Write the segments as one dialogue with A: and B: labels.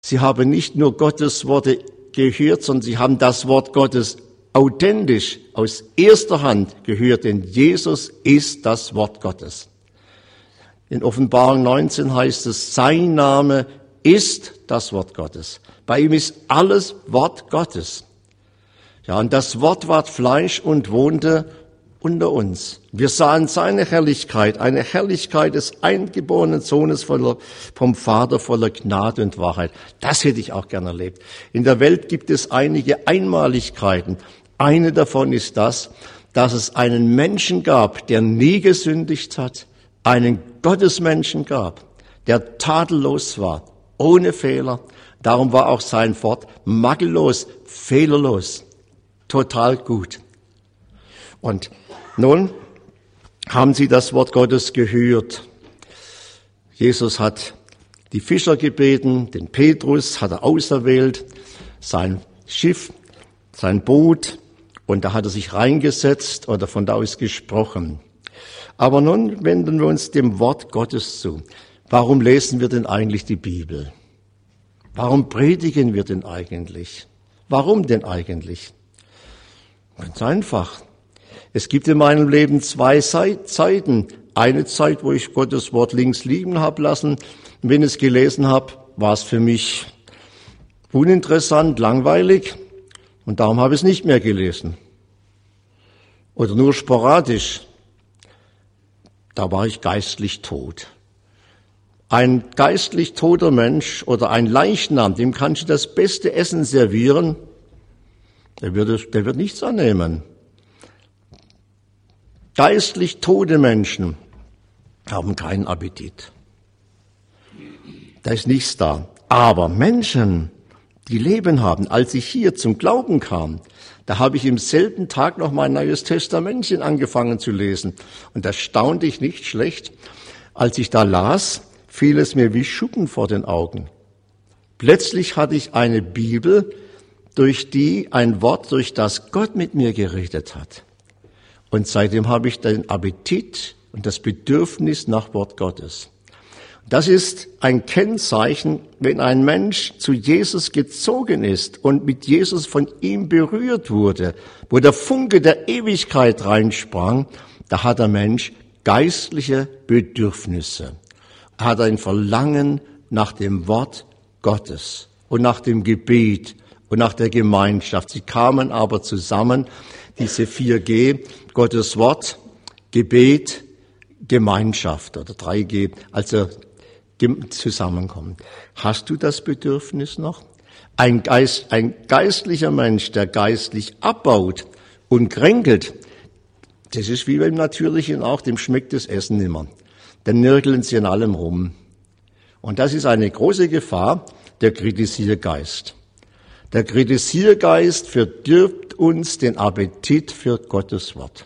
A: Sie haben nicht nur Gottes Worte gehört, sondern sie haben das Wort Gottes authentisch aus erster Hand gehört, denn Jesus ist das Wort Gottes. In Offenbarung 19 heißt es, sein Name ist das Wort Gottes. Bei ihm ist alles Wort Gottes. Ja, und das Wort ward Fleisch und wohnte unter uns. Wir sahen seine Herrlichkeit, eine Herrlichkeit des eingeborenen Sohnes vom Vater voller Gnade und Wahrheit. Das hätte ich auch gern erlebt. In der Welt gibt es einige Einmaligkeiten. Eine davon ist das, dass es einen Menschen gab, der nie gesündigt hat, einen Gottesmenschen gab, der tadellos war, ohne Fehler. Darum war auch sein Wort makellos, fehlerlos, total gut. Und nun haben sie das Wort Gottes gehört. Jesus hat die Fischer gebeten, den Petrus hat er auserwählt, sein Schiff, sein Boot, und da hat er sich reingesetzt oder von da aus gesprochen. Aber nun wenden wir uns dem Wort Gottes zu. Warum lesen wir denn eigentlich die Bibel? Warum predigen wir denn eigentlich? Warum denn eigentlich? Ganz einfach. Es gibt in meinem Leben zwei Zeiten. Eine Zeit, wo ich Gottes Wort links liegen habe lassen. Und wenn ich es gelesen habe, war es für mich uninteressant, langweilig. Und darum habe ich es nicht mehr gelesen. Oder nur sporadisch. Da war ich geistlich tot. Ein geistlich toter Mensch oder ein Leichnam, dem kannst du das beste Essen servieren, der wird nichts annehmen. Geistlich tote Menschen haben keinen Appetit. Da ist nichts da. Aber Menschen, die Leben haben, als ich hier zum Glauben kam, da habe ich im selben Tag noch mein Neues Testamentchen angefangen zu lesen. Und das staunte ich nicht schlecht. Als ich da las, fiel es mir wie Schuppen vor den Augen. Plötzlich hatte ich eine Bibel, durch das Gott mit mir geredet hat. Und seitdem habe ich den Appetit und das Bedürfnis nach Wort Gottes. Das ist ein Kennzeichen, wenn ein Mensch zu Jesus gezogen ist und mit Jesus von ihm berührt wurde, wo der Funke der Ewigkeit reinsprang, da hat der Mensch geistliche Bedürfnisse. Er hat ein Verlangen nach dem Wort Gottes und nach dem Gebet und nach der Gemeinschaft. Sie kamen aber zusammen, diese 4G, Gottes Wort, Gebet, Gemeinschaft oder 3G, also zusammenkommen. Hast du das Bedürfnis noch? Ein geistlicher Mensch, der geistlich abbaut und kränkelt, das ist wie beim Natürlichen auch, dem schmeckt das Essen nimmer. Dann nörgeln sie in allem rum. Und das ist eine große Gefahr, der Kritisiergeist. Der Kritisiergeist verdirbt uns den Appetit für Gottes Wort.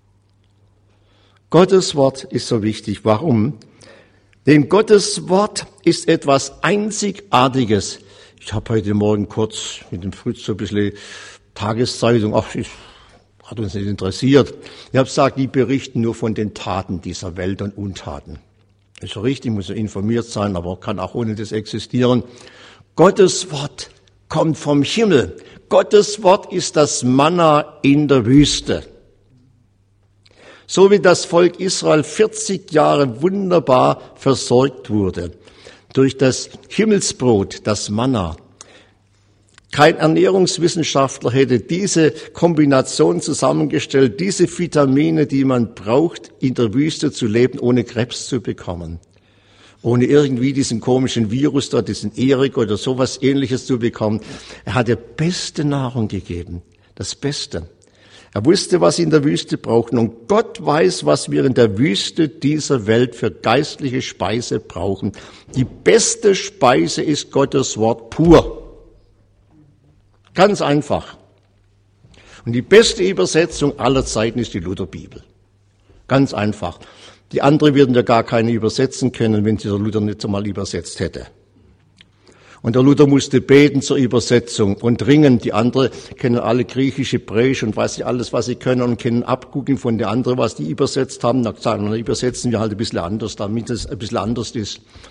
A: Gottes Wort ist so wichtig. Warum? Denn Gottes Wort ist etwas Einzigartiges. Ich habe heute Morgen kurz mit dem Fritz so ein bisschen Tageszeitung, hat uns nicht interessiert. Ich habe gesagt, die berichten nur von den Taten dieser Welt und Untaten. Ist so richtig, muss ja informiert sein, aber kann auch ohne das existieren. Gottes Wort kommt vom Himmel. Gottes Wort ist das Manna in der Wüste. So wie das Volk Israel 40 Jahre wunderbar versorgt wurde durch das Himmelsbrot, das Manna. Kein Ernährungswissenschaftler hätte diese Kombination zusammengestellt, diese Vitamine, die man braucht, in der Wüste zu leben, ohne Krebs zu bekommen. Ohne irgendwie diesen komischen Virus da, diesen Erik oder sowas Ähnliches zu bekommen. Er hat der beste Nahrung gegeben, das Beste. Er wusste, was sie in der Wüste brauchten. Und Gott weiß, was wir in der Wüste dieser Welt für geistliche Speise brauchen. Die beste Speise ist Gottes Wort pur. Ganz einfach. Und die beste Übersetzung aller Zeiten ist die Lutherbibel. Ganz einfach. Die andere würden ja gar keine übersetzen können, wenn sie der Luther nicht einmal übersetzt hätte. Und der Luther musste beten zur Übersetzung und ringen. Die anderen kennen alle Griechisch, Hebräisch und weiß ich alles, was sie können und können abgucken von der anderen, was die übersetzt haben. Dann sagen wir, übersetzen wir halt ein bisschen anders, damit es ein bisschen anders ist.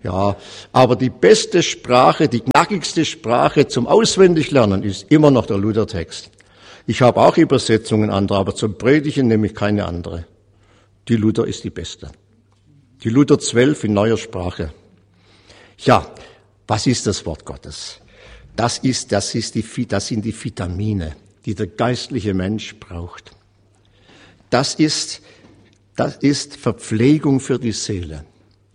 A: Ja, aber die beste Sprache, die knackigste Sprache zum Auswendiglernen ist immer noch der Luthertext. Ich habe auch Übersetzungen anderer, aber zum Predigen nehme ich keine andere. Die Luther ist die beste. Die Luther 12 in neuer Sprache. Ja, was ist das Wort Gottes? Das sind die Vitamine, die der geistliche Mensch braucht. Das ist Verpflegung für die Seele.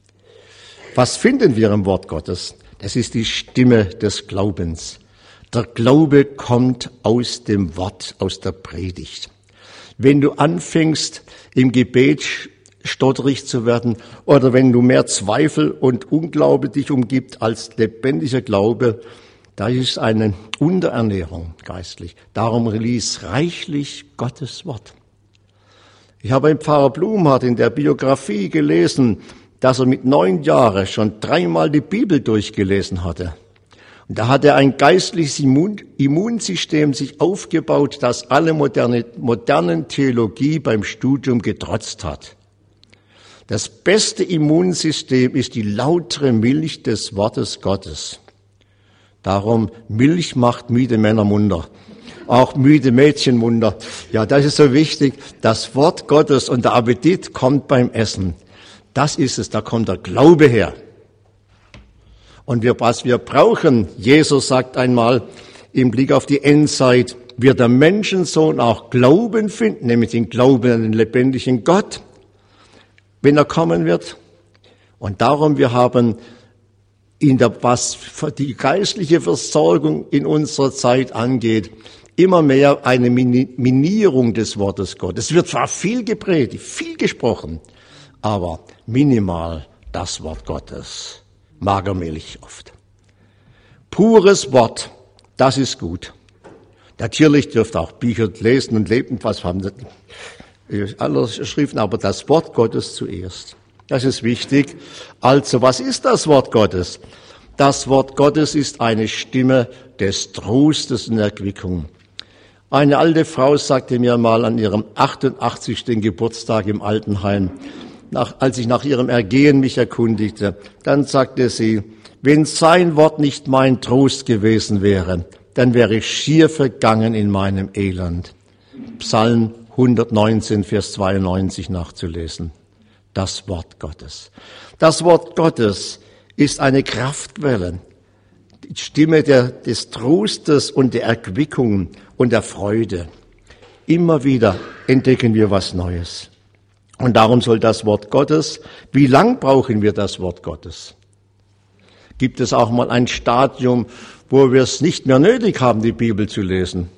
A: Was finden wir im Wort Gottes? Das ist die Stimme des Glaubens. Der Glaube kommt aus dem Wort, aus der Predigt. Wenn du anfängst, im Gebet stotterig zu werden oder wenn du mehr Zweifel und Unglaube dich umgibt als lebendiger Glaube, da ist eine Unterernährung geistlich. Darum lies reichlich Gottes Wort. Ich habe im Pfarrer Blumhardt in der Biografie gelesen, dass er mit 9 Jahren schon 3-mal die Bibel durchgelesen hatte. Und da hat er ein geistliches Immunsystem sich aufgebaut, das alle modernen Theologie beim Studium getrotzt hat. Das beste Immunsystem ist die lautere Milch des Wortes Gottes. Darum, Milch macht müde Männer munter, auch müde Mädchen munter. Ja, das ist so wichtig. Das Wort Gottes und der Appetit kommt beim Essen. Das ist es, da kommt der Glaube her. Und was wir brauchen, Jesus sagt einmal im Blick auf die Endzeit, wird der Menschensohn auch Glauben finden, nämlich den Glauben an den lebendigen Gott, wenn er kommen wird. Und darum, wir haben was die geistliche Versorgung in unserer Zeit angeht, immer mehr eine Minierung des Wortes Gottes. Es wird zwar viel gepredigt, viel gesprochen, aber minimal das Wort Gottes. Magermilch oft. Pures Wort, das ist gut. Natürlich dürft ihr auch Bücher lesen und leben, was haben alles geschrieben, aber das Wort Gottes zuerst. Das ist wichtig. Also, was ist das Wort Gottes? Das Wort Gottes ist eine Stimme des Trostes und Erquickung. Eine alte Frau sagte mir mal an ihrem 88. Geburtstag im Altenheim, als ich nach ihrem Ergehen mich erkundigte, dann sagte sie, wenn sein Wort nicht mein Trost gewesen wäre, dann wäre ich schier vergangen in meinem Elend. Psalm 119, Vers 92 nachzulesen. Das Wort Gottes. Das Wort Gottes ist eine Kraftquelle, die Stimme des Trostes und der Erquickung und der Freude. Immer wieder entdecken wir was Neues. Und darum soll das Wort Gottes, wie lang brauchen wir das Wort Gottes? Gibt es auch mal ein Stadium, wo wir es nicht mehr nötig haben, die Bibel zu lesen?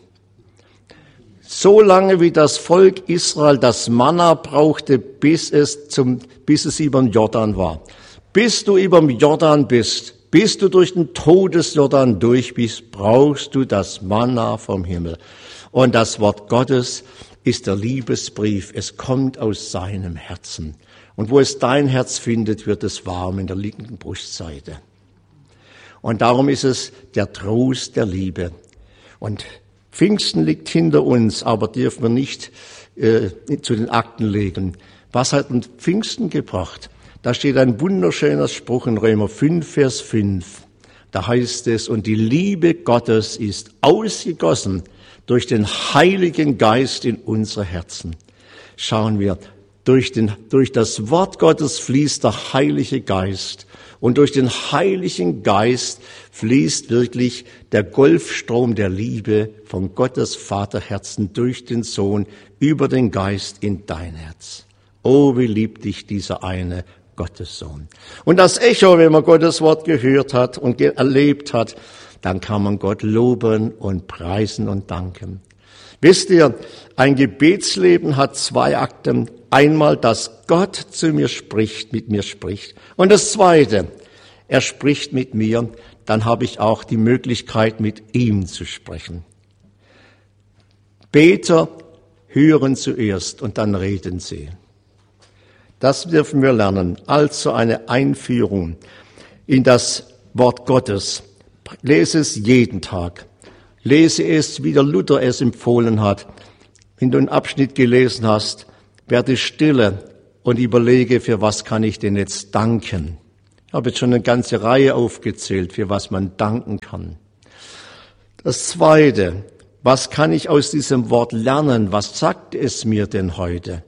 A: So lange wie das Volk Israel das Manna brauchte, bis es über den Jordan war. Bis du über den Jordan bist, bis du durch den Todesjordan durch bist, brauchst du das Manna vom Himmel. Und das Wort Gottes ist der Liebesbrief. Es kommt aus seinem Herzen. Und wo es dein Herz findet, wird es warm in der linken Brustseite. Und darum ist es der Trost der Liebe. Und Pfingsten liegt hinter uns, aber dürfen wir nicht zu den Akten legen. Was hat uns Pfingsten gebracht? Da steht ein wunderschöner Spruch in Römer 5, Vers 5. Da heißt es, und die Liebe Gottes ist ausgegossen durch den Heiligen Geist in unsere Herzen. Schauen wir, durch das Wort Gottes fließt der Heilige Geist. Und durch den Heiligen Geist fließt wirklich der Golfstrom der Liebe von Gottes Vaterherzen durch den Sohn über den Geist in dein Herz. Oh, wie liebt dich dieser eine Gottes Sohn. Und das Echo, wenn man Gottes Wort gehört hat und erlebt hat, dann kann man Gott loben und preisen und danken. Wisst ihr, ein Gebetsleben hat 2 Akten. Einmal, dass Gott zu mir spricht, mit mir spricht. Und das Zweite, er spricht mit mir, dann habe ich auch die Möglichkeit, mit ihm zu sprechen. Beter hören zuerst und dann reden sie. Das dürfen wir lernen. Also eine Einführung in das Wort Gottes. Lese es jeden Tag. Lese es, wie der Luther es empfohlen hat. Wenn du einen Abschnitt gelesen hast, werde stille und überlege, für was kann ich denn jetzt danken? Ich habe jetzt schon eine ganze Reihe aufgezählt, für was man danken kann. Das Zweite, was kann ich aus diesem Wort lernen? Was sagt es mir denn heute?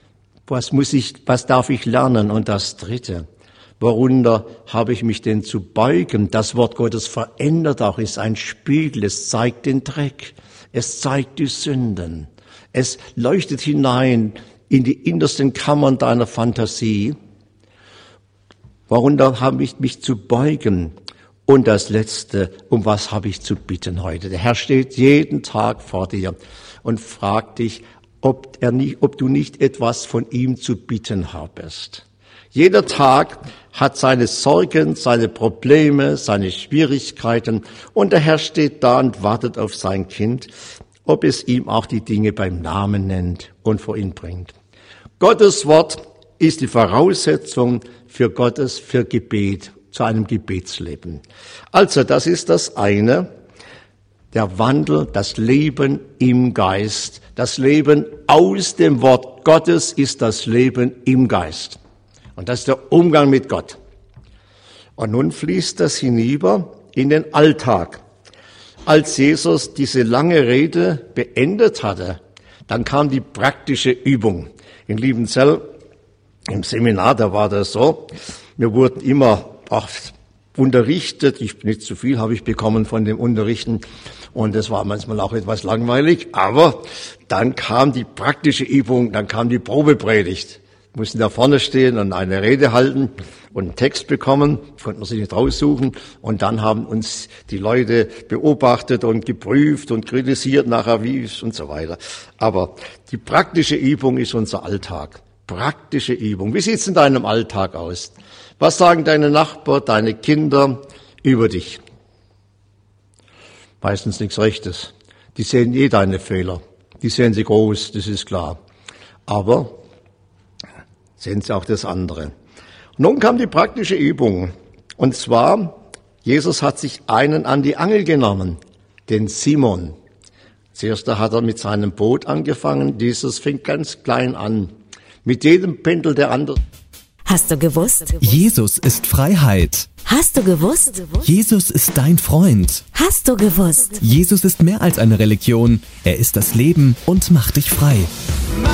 A: Was darf ich lernen? Und das Dritte, worunter habe ich mich denn zu beugen? Das Wort Gottes verändert auch, ist ein Spiegel, es zeigt den Dreck, es zeigt die Sünden, es leuchtet hinein in die innersten Kammern deiner Fantasie. Worunter habe ich mich zu beugen? Und das Letzte, um was habe ich zu bitten heute? Der Herr steht jeden Tag vor dir und fragt dich, ob du nicht etwas von ihm zu bitten habest. Jeder Tag hat seine Sorgen, seine Probleme, seine Schwierigkeiten und der Herr steht da und wartet auf sein Kind, ob es ihm auch die Dinge beim Namen nennt und vor ihn bringt. Gottes Wort ist die Voraussetzung für Gebet, zu einem Gebetsleben. Also, das ist das eine, der Wandel, das Leben im Geist. Das Leben aus dem Wort Gottes ist das Leben im Geist. Und das ist der Umgang mit Gott. Und nun fließt das hinüber in den Alltag. Als Jesus diese lange Rede beendet hatte, dann kam die praktische Übung. In Liebenzell, im Seminar, da war das so, wir wurden immer unterrichtet, nicht zu viel habe ich bekommen von dem Unterrichten und das war manchmal auch etwas langweilig, aber dann kam die praktische Übung, dann kam die Probepredigt. Wir mussten da vorne stehen und eine Rede halten und einen Text bekommen, konnten wir sich nicht raussuchen und dann haben uns die Leute beobachtet und geprüft und kritisiert nachher wie und so weiter. Aber die praktische Übung ist unser Alltag. Praktische Übung. Wie sieht's in deinem Alltag aus? Was sagen deine Nachbarn, deine Kinder über dich? Meistens nichts Rechtes. Die sehen deine Fehler. Die sehen sie groß, das ist klar. Aber sehen sie auch das andere. Nun kam die praktische Übung. Und zwar, Jesus hat sich einen an die Angel genommen, den Simon. Zuerst hat er mit seinem Boot angefangen. Jesus fing ganz klein an. Mit jedem pendelt der andere.
B: Hast du gewusst?
C: Jesus ist Freiheit.
B: Hast du gewusst?
C: Jesus ist dein Freund.
B: Hast du gewusst?
C: Jesus ist mehr als eine Religion. Er ist das Leben und macht dich frei.